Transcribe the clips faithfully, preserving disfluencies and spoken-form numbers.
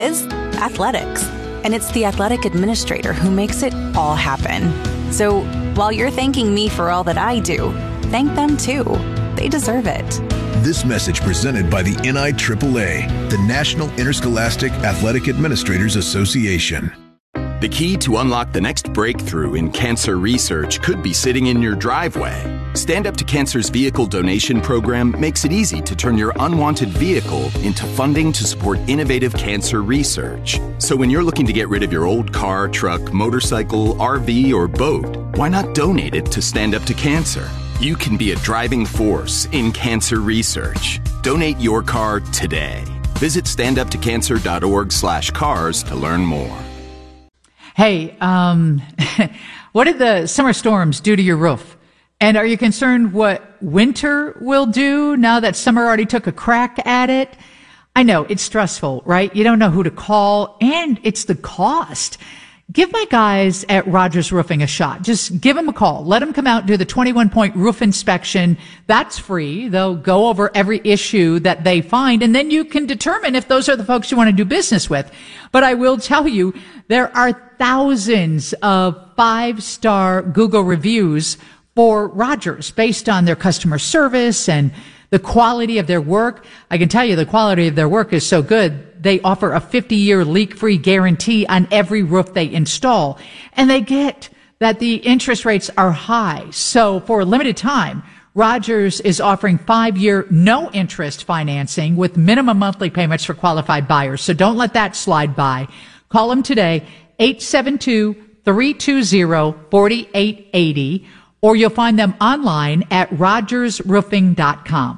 is athletics. And it's the athletic administrator who makes it all happen. So while you're thanking me for all that I do, thank them too. They deserve it. This message presented by the N I triple A, the National Interscholastic Athletic Administrators Association. The key to unlock the next breakthrough in cancer research could be sitting in your driveway. Stand Up to Cancer's vehicle donation program makes it easy to turn your unwanted vehicle into funding to support innovative cancer research. So when you're looking to get rid of your old car, truck, motorcycle, R V, or boat, why not donate it to Stand Up to Cancer? You can be a driving force in cancer research. Donate your car today. Visit standuptocancer.org slash cars to learn more. Hey, um, what did the summer storms do to your roof? And are you concerned what winter will do now that summer already took a crack at it? I know it's stressful, right? You don't know who to call, and it's the cost. Give my guys at Rogers Roofing a shot. Just give them a call. Let them come out and do the twenty-one point roof inspection. That's free. They'll go over every issue that they find, and then you can determine if those are the folks you want to do business with. But I will tell you, there are thousands of five-star Google reviews for Rogers based on their customer service and the quality of their work. I can tell you the quality of their work is so good, they offer a fifty-year leak-free guarantee on every roof they install. And they get that the interest rates are high. So for a limited time, Rogers is offering five-year no-interest financing with minimum monthly payments for qualified buyers. So don't let that slide by. Call them today, eight seven two, three two zero, four eight eight zero, or you'll find them online at rogers roofing dot com.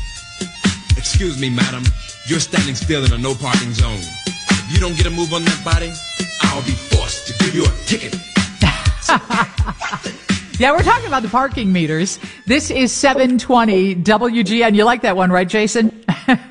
Excuse me, madam. You're standing still in a no parking zone. If you don't get a move on that body, I'll be forced to give you a ticket. Yeah, we're talking about the parking meters. This is seven twenty W G N. You like that one, right, Jason?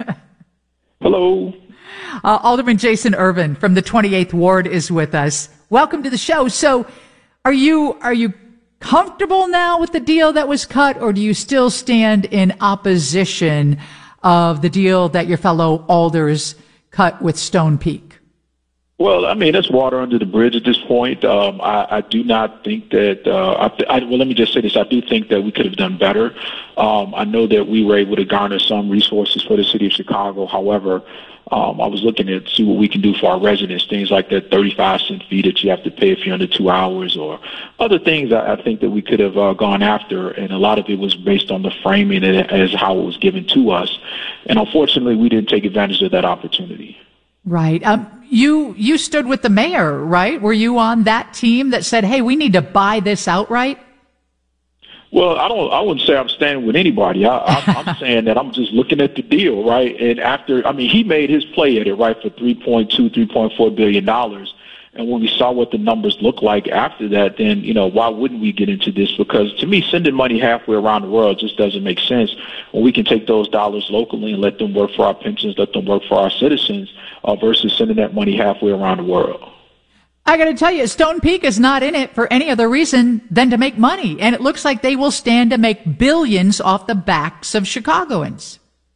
Hello. Uh, Alderman Jason Ervin from the twenty-eighth Ward is with us. Welcome to the show. So are you, are you comfortable now with the deal that was cut, or do you still stand in opposition of the deal that your fellow alders cut with Stone Peak? Well, I mean, that's water under the bridge at this point. Um, I, I do not think that, uh, I, I, well, let me just say this. I do think that we could have done better. Um, I know that we were able to garner some resources for the city of Chicago. However, um, I was looking at see what we can do for our residents, things like that thirty-five cent fee that you have to pay if you're under two hours or other things I, I think that we could have uh, gone after. And a lot of it was based on the framing as how it was given to us. And unfortunately, we didn't take advantage of that opportunity. Right. Um, you you stood with the mayor, right? Were you on that team that said, hey, we need to buy this outright? Well, I don't. I wouldn't say I'm standing with anybody. I, I, I'm saying that I'm just looking at the deal, right? And after, I mean, he made his play at it, right, for three point two, three point four billion dollars. And when we saw what the numbers look like after that, then, you know, why wouldn't we get into this? Because to me, sending money halfway around the world just doesn't make sense when we can take those dollars locally and let them work for our pensions, let them work for our citizens, uh, versus sending that money halfway around the world. I got to tell you, Stone Peak is not in it for any other reason than to make money. And it looks like they will stand to make billions off the backs of Chicagoans.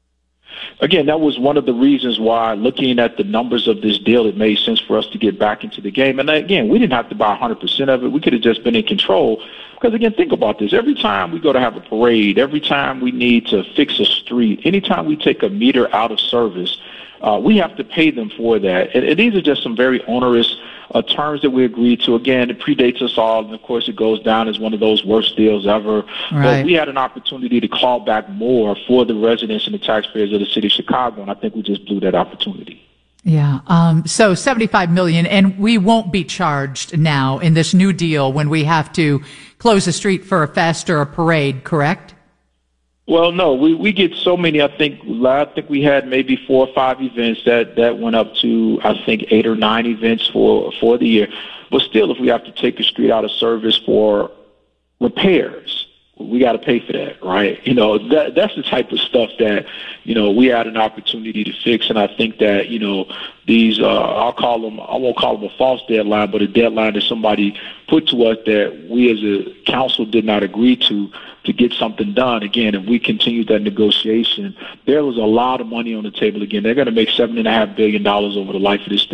Again, that was one of the reasons why, looking at the numbers of this deal, it made sense for us to get back into the game. And again, we didn't have to buy one hundred percent of it. We could have just been in control. Because, again, think about this. Every time we go to have a parade, every time we need to fix a street, anytime we take a meter out of service, uh, we have to pay them for that. And, and these are just some very onerous Uh, terms that we agreed to. Again, it predates us all, and of course it goes down as one of those worst deals ever. Right. But we had an opportunity to claw back more for the residents and the taxpayers of the city of Chicago, and I think we just blew that opportunity. Yeah. Um, so seventy-five million dollars, and we won't be charged now in this new deal when we have to close a street for a fest or a parade, correct? Well, no, we, we get so many. I think I think we had maybe four or five events that, that went up to, I think, eight or nine events for, for the year. But still, if we have to take a street out of service for repairs, we got to pay for that, right? You know, that that's the type of stuff that, you know, we had an opportunity to fix. And I think that, you know, these, uh, I'll call them, I won't call them a false deadline, but a deadline that somebody put to us that we as a council did not agree to, to get something done. Again, if we continue that negotiation, there was a lot of money on the table. Again, they're going to make seven and a half billion dollars over the life of this thing.